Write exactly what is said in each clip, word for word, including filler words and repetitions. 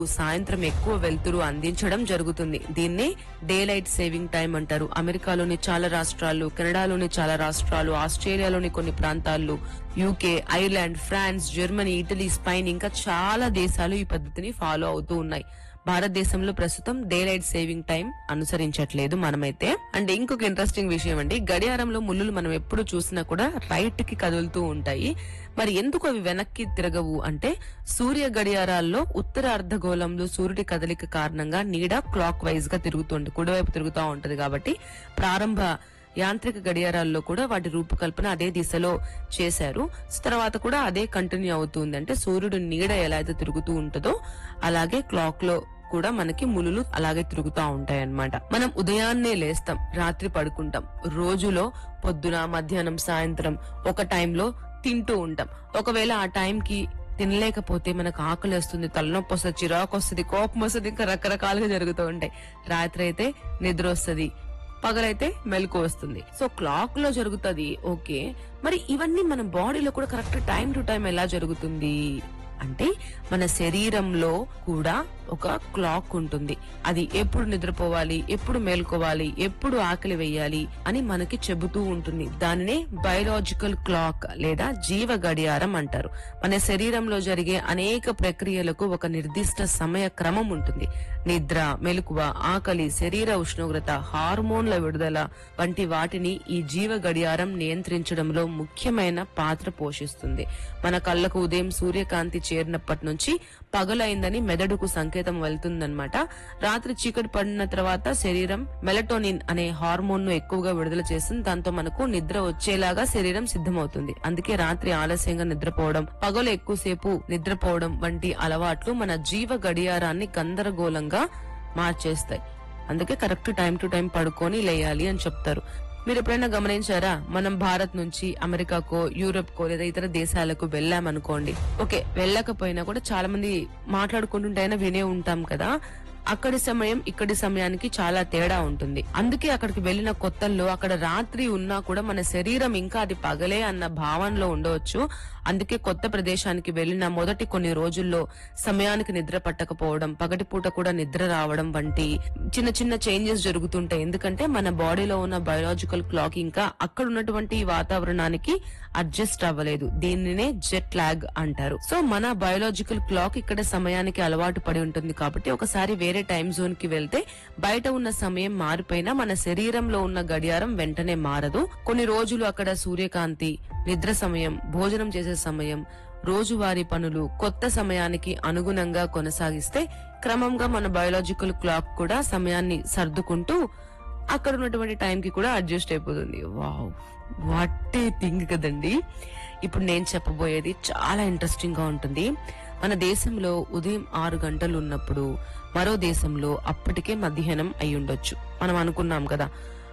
సాయంత్రం ఎక్కువ వెలుతురు అందించడం జరుగుతుంది. దీన్ని డే లైట్ సేవింగ్ టైం అంటారు. అమెరికాలోని చాలా రాష్ట్రాలు, కెనడాలోని చాలా రాష్ట్రాలు, ఆస్ట్రేలియాలోని కొన్ని ప్రాంతాల్లో, UK, Ireland, France, Germany, Italy, Spain ఇంకా చాలా దేశాలు ఈ పద్ధతిని ఫాలో అవుతూ ఉన్నాయి. భారతదేశంలో ప్రస్తుతం డే లైట్ సేవింగ్ టైం అనుసరించట్లేదు మనమైతే. అండ్ ఇంకొక ఇంట్రెస్టింగ్ విషయం అండి, గడియారంలో ముళ్ళులు మనం ఎప్పుడు చూసినా కూడా రైట్ కి కదులుతూ ఉంటాయి. మరి ఎందుకు అవి వెనక్కి తిరగవు అంటే, సూర్య గడియారాల్లో ఉత్తర అర్ధగోళంలో సూర్యుడి కదలిక కారణంగా నీడ క్లాక్ వైజ్ గా తిరుగుతుంది, కుడివైపు తిరుగుతూ ఉంటది. కాబట్టి ప్రారంభ యాంత్రిక గడియారాల్లో కూడా వాటి రూపకల్పన అదే దిశలో చేశారు. తర్వాత కూడా అదే కంటిన్యూ అవుతుంది. అంటే సూర్యుడు నీడ ఎలా అయితే తిరుగుతూ ఉంటుందో అలాగే క్లాక్ లో కూడా మనకి ములులు అలాగే తిరుగుతూ ఉంటాయి అన్నమాట. మనం ఉదయాన్నే లేస్తాం, రాత్రి పడుకుంటాం. రోజులో పొద్దున, మధ్యాహ్నం, సాయంత్రం ఒక టైంలో తింటూ ఉంటాం. ఒకవేళ ఆ టైంకి తినలేకపోతే మనకు ఆకలి వస్తుంది, తలనొప్పి వస్తుంది, చిరాకు వస్తుంది, కోపం వస్తుంది, ఇంకా రకరకాలుగా జరుగుతూ ఉంటాయి. రాత్రి అయితే నిద్ర వస్తుంది, పగలైతే మెలకు వస్తుంది. సో క్లాక్ లో జరుగుతుంది ఓకే. మరి ఇవన్నీ మన బాడీలో కూడా కరెక్ట్ టైం టు టైం ఎలా జరుగుతుంది అంటే, మన శరీరంలో కూడా ఒక క్లాక్ ఉంటుంది. అది ఎప్పుడు నిద్రపోవాలి, ఎప్పుడు మేల్కోవాలి, ఎప్పుడు ఆకలి వేయాలి అని మనకి చెబుతూ ఉంటుంది. దానినే బయోలాజికల్ క్లాక్ లేదా జీవ గడియారం అంటారు. మన శరీరంలో జరిగే అనేక ప్రక్రియలకు ఒక నిర్దిష్ట సమయ క్రమం ఉంటుంది. నిద్ర, మెలకువ, ఆకలి, శరీర ఉష్ణోగ్రత, హార్మోన్ల విడుదల వంటి వాటిని ఈ జీవ గడియారం నియంత్రించడంలో ముఖ్యమైన పాత్ర పోషిస్తుంది. మన కళ్ళకు ఉదయం సూర్యకాంతి చేరినప్పటి నుంచి పగలైందని మెదడుకు సంకేతం వెళ్తుందన్నమాట. రాత్రి చీకటి పడిన తర్వాత శరీరం మెలటోనిన్ అనే హార్మోన్ ను ఎక్కువగా విడుదల చేస్తుంది. దాంతో మనకు నిద్ర వచ్చేలాగా శరీరం సిద్ధమవుతుంది. అందుకే రాత్రి ఆలస్యంగా నిద్రపోవడం, పగలు ఎక్కువసేపు నిద్రపోవడం వంటి అలవాట్లు మన జీవ గడియారాన్ని గందరగోళంగా మార్చేస్తాయి. అందుకే కరెక్ట్ టైం టు టైం పడుకొని లేయాలి అని చెప్తారు. మీరు ఎప్పుడైనా గమనించారా, మనం భారత్ నుంచి అమెరికాకో, యూరోప్ కో లేదా ఇతర దేశాలకు వెళ్ళామనుకోండి, ఓకే వెళ్ళకపోయినా కూడా చాలా మంది మాట్లాడుకుంటుంటైనా వినే ఉంటాం కదా, అక్కడి సమయం ఇక్కడి సమయానికి చాలా తేడా ఉంటుంది. అందుకే అక్కడికి వెళ్లిన కొత్తల్లో అక్కడ రాత్రి ఉన్నా కూడా మన శరీరం ఇంకా అది పగలే అన్న భావనలో ఉండవచ్చు. అందుకే కొత్త ప్రదేశానికి వెళ్లిన మొదటి కొన్ని రోజుల్లో సమయానికి నిద్ర పట్టకపోవడం, పగటిపూట కూడా నిద్ర రావడం వంటి చిన్న చిన్న చేంజెస్ జరుగుతుంటాయి. ఎందుకంటే మన బాడీలో ఉన్న బయోలాజికల్ క్లాక్ ఇంకా అక్కడ ఉన్నటువంటి వాతావరణానికి అడ్జస్ట్ అవ్వలేదు. దీనినే జెట్ లాగ్ అంటారు. సో మన బయోలాజికల్ క్లాక్ ఇక్కడ సమయానికి అలవాటు పడి ఉంటుంది. కాబట్టి ఒకసారి వేరే టైం జోన్ కి వెళ్తే బయట ఉన్న సమయం మారిపోయినా మన శరీరంలో ఉన్న గడియారం వెంటనే మారదు. కొన్ని రోజులు అక్కడ సూర్యకాంతి, నిద్ర సమయం, భోజనం చేసే సమయం, రోజువారీ పనులు కొత్త సమయానికి అనుగుణంగా కొనసాగిస్తే క్రమంగా మన బయోలాజికల్ క్లాక్ కూడా సమయాన్ని సర్దుకుంటూ అక్కడ ఉన్నటువంటి టైం కి కూడా అడ్జస్ట్ అయిపోతుంది. వావ్, వాట్ ఏ థింగ్ కదండి. ఇప్పుడు నేను చెప్పబోయేది చాలా ఇంట్రెస్టింగ్ గా ఉంటుంది. మన దేశంలో ఉదయం ఆరు గంటలు ఉన్నప్పుడు మరో దేశంలో అప్పటికే మధ్యాహ్నం అయి ఉండొచ్చు. మనం అనుకున్నాం కదా,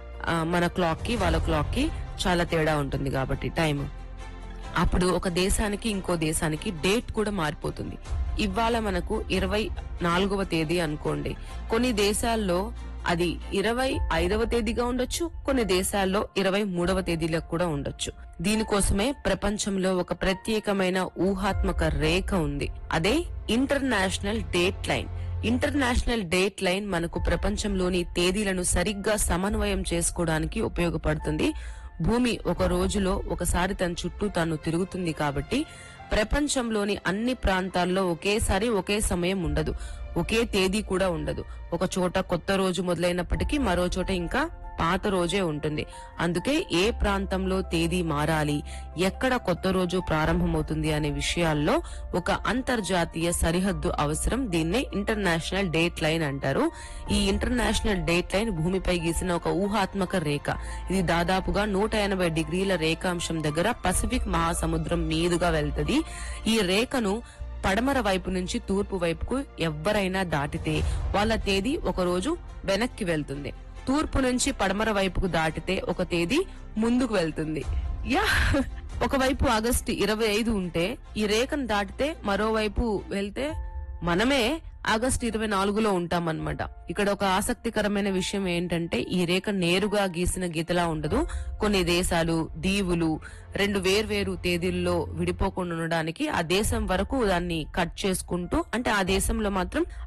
మన క్లాక్ కి వాళ్ళ క్లాక్ కి చాలా తేడా ఉంటుంది కాబట్టి టైం. అప్పుడు ఒక దేశానికి ఇంకో దేశానికి డేట్ కూడా మారిపోతుంది. ఇవాళ మనకు ఇరవై నాలుగవ తేదీ అనుకోండి, కొన్ని దేశాల్లో అది ఇరవై ఐదవ తేదీగా ఉండొచ్చు, కొన్ని దేశాల్లో ఇరవై మూడవ తేదీలకు కూడా ఉండొచ్చు. దీనికోసమే ప్రపంచంలో ఒక ప్రత్యేకమైన ఊహాత్మక రేఖ ఉంది. అదే international date line. International date line మనకు ప్రపంచంలోని తేదీలను సరిగ్గా సమన్వయం చేసుకోవడానికి ఉపయోగపడుతుంది. భూమి ఒక రోజులో ఒకసారి తన చుట్టూ తాను తిరుగుతుంది కాబట్టి ప్రపంచంలోని అన్ని ప్రాంతాల్లో ఒకేసారి ఒకే సమయం ఉండదు, ఒకే తేదీ కూడా ఉండదు. ఒక చోట కొత్త రోజు మొదలైనప్పటికీ మరో చోట ఇంకా పాత రోజే ఉంటుంది. అందుకే ఏ ప్రాంతంలో తేదీ మారాలి, ఎక్కడ కొత్త రోజు ప్రారంభమవుతుంది అనే విషయాల్లో ఒక అంతర్జాతీయ సరిహద్దు అవసరం. దీన్నే ఇంటర్నేషనల్ డేట్ లైన్ అంటారు. ఈ ఇంటర్నేషనల్ డేట్ లైన్ భూమిపై గీసిన ఒక ఊహాత్మక రేఖ. ఇది దాదాపుగా నూట ఎనభై డిగ్రీల రేఖాంశం దగ్గర పసిఫిక్ మహాసముద్రం మీదుగా వెళ్తది. ఈ రేఖను పడమర వైపు నుంచి తూర్పు వైపుకు ఎవరైనా దాటితే వాళ్ళ తేదీ ఒక రోజు వెనక్కి వెళ్తుంది. తూర్పు నుంచి పడమర వైపుకు దాటితే ఒక తేదీ ముందుకు వెళ్తుంది. యా, ఒకవైపు ఆగస్టు ఇరవై ఐదు ఉంటే ఈ రేఖను దాటితే మరోవైపు వెళ్తే మనమే ఆగస్టు ఇరవై నాలుగులో ఉంటామన్నమాట. ఇక్కడ ఒక ఆసక్తికరమైన విషయం ఏంటంటే ఈ రేఖ నేరుగా గీసిన గీతలా ఉండదు. కొన్ని దేశాలు, దీవులు రెండు వేర్వేరు తేదీల్లో విడిపోకుండా ఉండడానికి ఆ దేశం వరకు దాన్ని కట్ చేసుకుంటూ, అంటే ఆ దేశంలో మాత్రం